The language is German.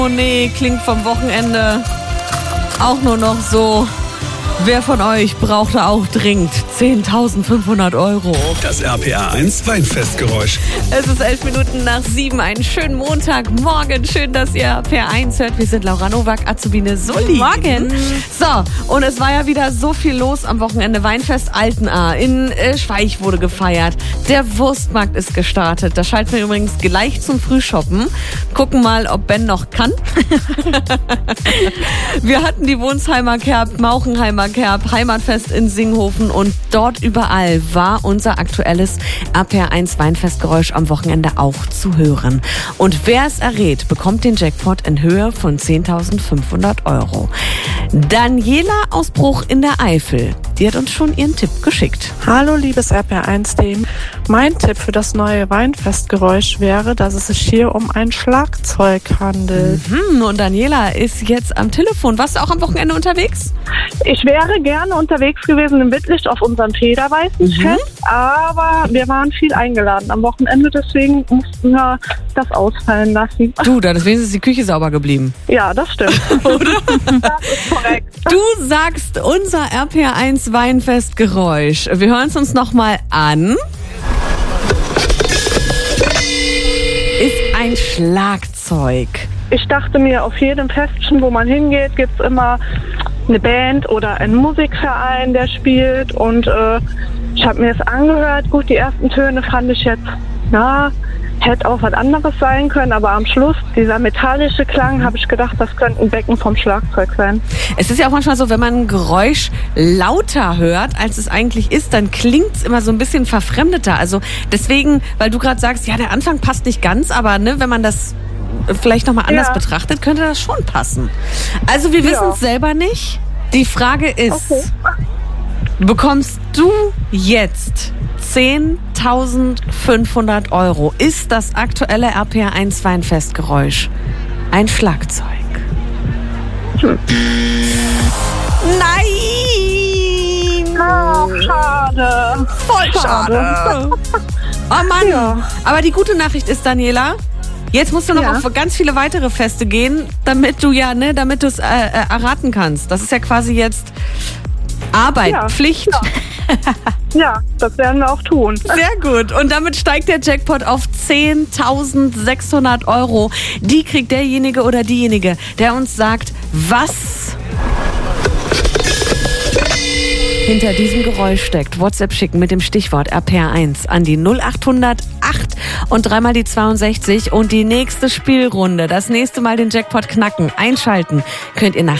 Oh nee, klingt vom Wochenende auch nur noch so. Wer von euch brauchte auch dringend 10.500 €? Das RPA1 Weinfestgeräusch. Es ist 11 Minuten nach 7. Einen schönen Montagmorgen. Schön, dass ihr RPA1 hört. Wir sind Laura Nowak, Azubine Sully. Morgen. So, und es war ja wieder so viel los am Wochenende. Weinfest Altenahr in Schweich wurde gefeiert. Der Wurstmarkt ist gestartet. Da schalten wir übrigens gleich zum Frühshoppen. Gucken mal, ob Ben noch kann. Wir hatten die Wohnsheimer Kerb, Mauchenheimer Kerb, Heimatfest in Singhofen und dort überall war unser aktuelles RPA1 Weinfestgeräusch am Wochenende auch zu hören. Und wer es errät, bekommt den Jackpot in Höhe von 10.500 €. Daniela aus Bruch in der Eifel, die hat uns schon ihren Tipp geschickt. Hallo liebes RPA1-Team. Mein Tipp für das neue Weinfestgeräusch wäre, dass es sich hier um ein Schlagzeug handelt. Und Daniela ist jetzt am Telefon. Warst du auch am Wochenende unterwegs? Ich wäre gerne unterwegs gewesen in Wittlich auf unserem Federweißenfest, aber wir waren viel eingeladen am Wochenende, deswegen mussten wir das ausfallen lassen. Du, da ist wenigstens die Küche sauber geblieben. Ja, das stimmt. Oder? Das ist korrekt. Du sagst unser RPA1 Weinfestgeräusch. Wir hören es uns nochmal an. Ist ein Schlagzeug. Ich dachte mir, auf jedem Festchen, wo man hingeht, gibt es immer eine Band oder einen Musikverein, der spielt. Und ich habe mir das angehört. Gut, die ersten Töne fand ich jetzt, hätte auch was anderes sein können. Aber am Schluss, dieser metallische Klang, habe ich gedacht, das könnte ein Becken vom Schlagzeug sein. Es ist ja auch manchmal so, wenn man ein Geräusch lauter hört, als es eigentlich ist, dann klingt es immer so ein bisschen verfremdeter. Also deswegen, weil du gerade sagst, ja, der Anfang passt nicht ganz, aber wenn man das vielleicht nochmal anders betrachtet, könnte das schon passen. Also wir wissen es selber nicht. Die Frage ist, bekommst du jetzt 10.500 €? Ist das aktuelle RPA1 Weinfestgeräusch ein Schlagzeug? Nein! Oh, schade. Voll schade. Oh Mann. Ja. Aber die gute Nachricht ist, Daniela, jetzt musst du noch auf ganz viele weitere Feste gehen, damit du damit du es erraten kannst. Das ist ja quasi jetzt Arbeit, Pflicht. Ja, das werden wir auch tun. Sehr gut. Und damit steigt der Jackpot auf 10.600 €. Die kriegt derjenige oder diejenige, der uns sagt, was hinter diesem Geräusch steckt. WhatsApp schicken mit dem Stichwort RPA1 an die 0800 8 und dreimal die 62 und die nächste Spielrunde, das nächste Mal den Jackpot knacken, einschalten könnt ihr nach